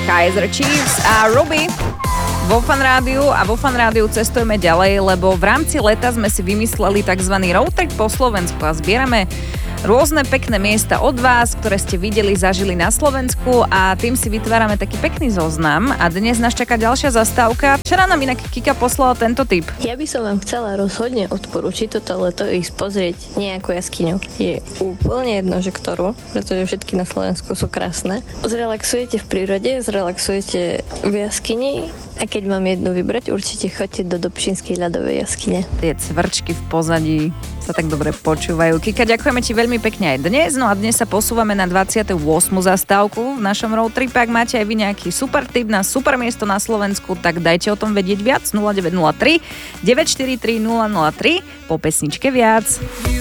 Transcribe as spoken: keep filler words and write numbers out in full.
Kaiser Chiefs a Ruby vo Fan Rádiu a vo Fan Rádiu cestujeme ďalej, lebo v rámci leta sme si vymysleli tzv. Road trip po Slovensku a zbierame rôzne pekné miesta od vás, ktoré ste videli, zažili na Slovensku a tým si vytvárame taký pekný zoznam a dnes nás čaká ďalšia zastávka. Včera nám inak Kika poslala tento tip. Ja by som vám chcela rozhodne odporučiť toto leto ísť pozrieť nejakú jaskyňu. Je úplne jedno, že ktorú, pretože všetky na Slovensku sú krásne. Zrelaxujete v prírode, zrelaxujete v jaskyni a keď mám jednu vybrať, určite choďte do Dobšinskej ľadovej jaskyne. Tie cvrčky v pozadí sa tak dobre počúvajú. Kika, ďakujeme ti veľmi pekne aj dnes. No a dnes sa posúvame na dvadsiatu ôsmu zastávku v našom road tripe. Ak máte aj vy nejaký super tip na super miesto na Slovensku, tak dajte o tom vedieť viac. nula deväť nula tri deväť štyri tri nula nula tri. Po pesničke viac.